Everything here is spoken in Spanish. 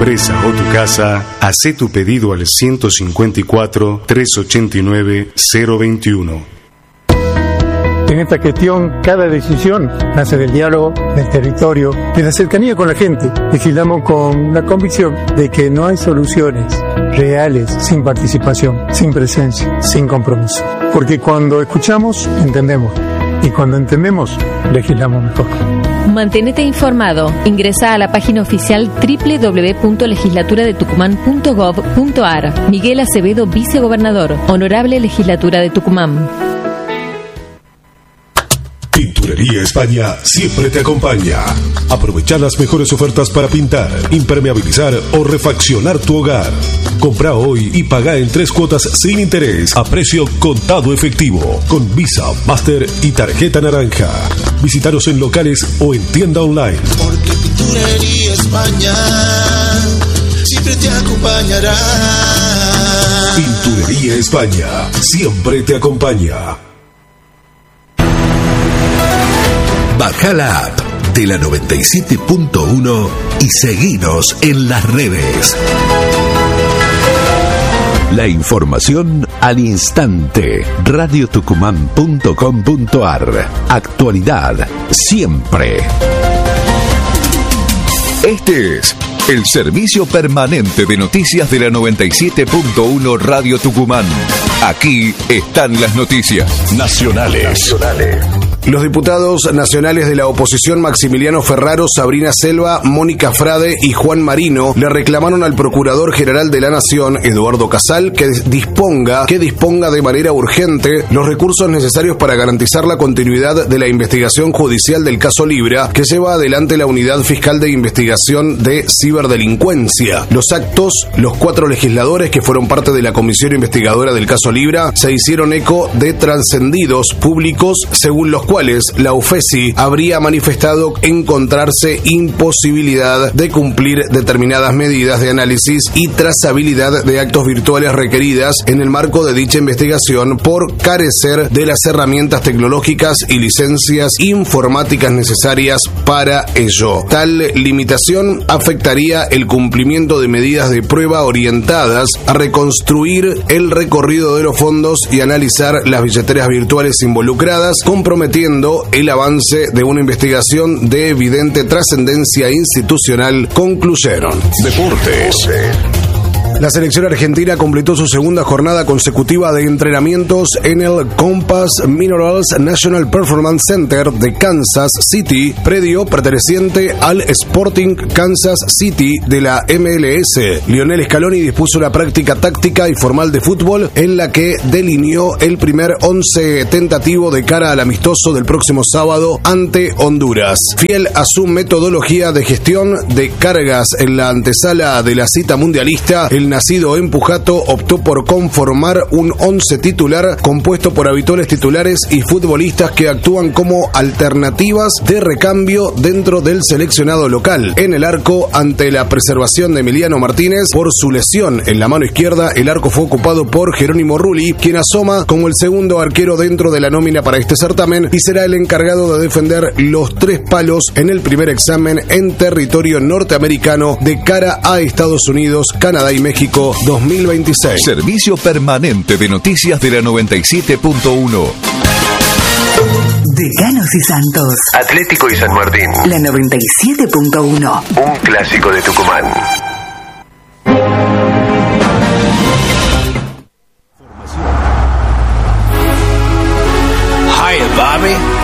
empresa o tu casa, hacé tu pedido al 154-389-021. En esta gestión, cada decisión nace del diálogo, del territorio, de la cercanía con la gente. Legislamos con la convicción de que no hay soluciones reales sin participación, sin presencia, sin compromiso. Porque cuando escuchamos, entendemos. Y cuando entendemos, legislamos mejor. Manténete informado. Ingresa a la página oficial www.legislaturadetucumán.gov.ar. Miguel Acevedo, vicegobernador. Honorable Legislatura de Tucumán. Pinturería España siempre te acompaña. Aprovecha las mejores ofertas para pintar, impermeabilizar o refaccionar tu hogar. Compra hoy y paga en 3 cuotas sin interés a precio contado efectivo con Visa, Master y tarjeta naranja. Visítanos en locales o en tienda online. Porque Pinturería España siempre te acompañará. Pinturería España siempre te acompaña. Baja la app de la 97.1 y seguinos en las redes. La información al instante. radiotucumán.com.ar. Actualidad siempre. Este es el servicio permanente de noticias de la 97.1 Radio Tucumán. Aquí están las noticias nacionales. Los diputados nacionales de la oposición Maximiliano Ferraro, Sabrina Selva, Mónica Frade y Juan Marino le reclamaron al Procurador General de la Nación, Eduardo Casal, que disponga de manera urgente los recursos necesarios para garantizar la continuidad de la investigación judicial del caso Libra que lleva adelante la Unidad Fiscal de Investigación de Ciberdelincuencia. Los 4 legisladores que fueron parte de la comisión investigadora del caso Libra se hicieron eco de trascendidos públicos según los cuales la UFESI habría manifestado encontrarse imposibilidad de cumplir determinadas medidas de análisis y trazabilidad de actos virtuales requeridas en el marco de dicha investigación por carecer de las herramientas tecnológicas y licencias informáticas necesarias para ello. Tal limitación afectaría el cumplimiento de medidas de prueba orientadas a reconstruir el recorrido de los fondos y analizar las billeteras virtuales involucradas, comprometiendo el avance de una investigación de evidente trascendencia institucional, concluyeron. Deportes. La selección argentina completó su segunda jornada consecutiva de entrenamientos en el Compass Minerals National Performance Center de Kansas City, predio perteneciente al Sporting Kansas City de la MLS. Lionel Scaloni dispuso una práctica táctica y formal de fútbol en la que delineó el primer 11 tentativo de cara al amistoso del próximo sábado ante Honduras. Fiel a su metodología de gestión de cargas en la antesala de la cita mundialista, el nacido en Pujato optó por conformar un 11 titular compuesto por habituales titulares y futbolistas que actúan como alternativas de recambio dentro del seleccionado local. En el arco, ante la preservación de Emiliano Martínez por su lesión en la mano izquierda, el arco fue ocupado por Jerónimo Rulli, quien asoma como el segundo arquero dentro de la nómina para este certamen y será el encargado de defender los 3 palos en el primer examen en territorio norteamericano de cara a Estados Unidos, Canadá y México 2026. Servicio permanente de noticias de la 97.1. Decanos y Santos. Atlético y San Martín. La 97.1. Un clásico de Tucumán. Hi, Bobby.